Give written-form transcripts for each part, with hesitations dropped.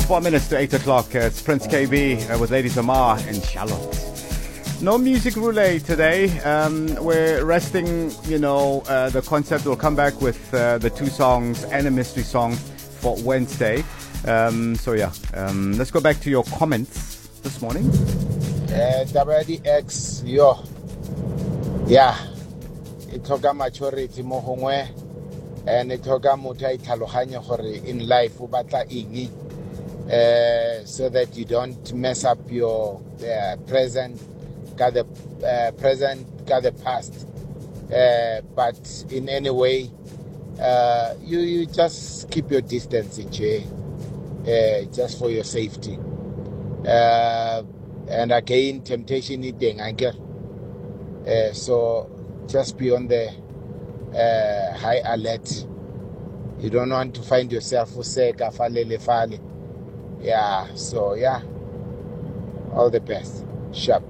4 minutes to 8 o'clock. It's Prince KB with Lady Tamar in Charlotte. No music roulette today. We're resting, the concept. We'll come back with the two songs and a mystery song for Wednesday. Let's go back to your comments this morning. WDX, yo. Yeah. It took a maturity mohongwe and it took a mutai talohanya in life ubata igi so that you don't mess up your present, got the past. But in any way, you just keep your distance in just for your safety. And again, temptation is danger. So just be on the high alert. You don't want to find yourself falele. Yeah, so yeah. All the best. Sharp.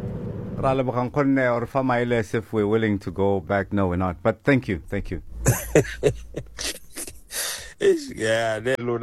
Or if we're willing to go back. No, we're not. But thank you. Yeah, morning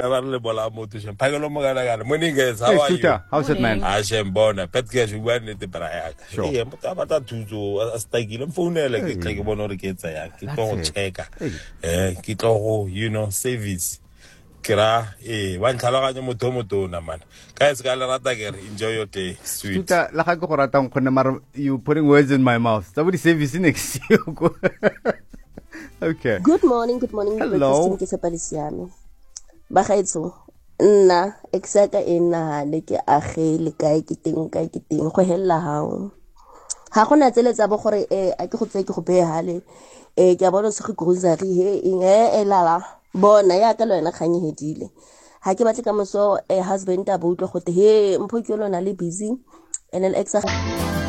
guys, how are you? How's it, man? Bona petke jubane te braya. Sure. Eh, motaba tuzo astagile mfonela ke tleke bona re ke etsa ya. Ke tlo checka. Ke tlo service. Kira wan tlhaloganya motho na man. Guys, ka le rata ke enjoy your day. Sweet. Tuta la ga go rata ngone mara you putting words in my mouth. Somebody service next year. Okay. Good morning. Hello. Ke sepalisiame. Ba gaetso. Nna exaka ena le ke agele kae ke teng go hella hao. Ha gona tseletsa bo gore a ke go tse ke go behale ke a bona se go grocery lala bona ya ka le wena khanye hedile. Ha ke batle ka moso husband a bo utlwe gote mpho ke lona le busy and then exa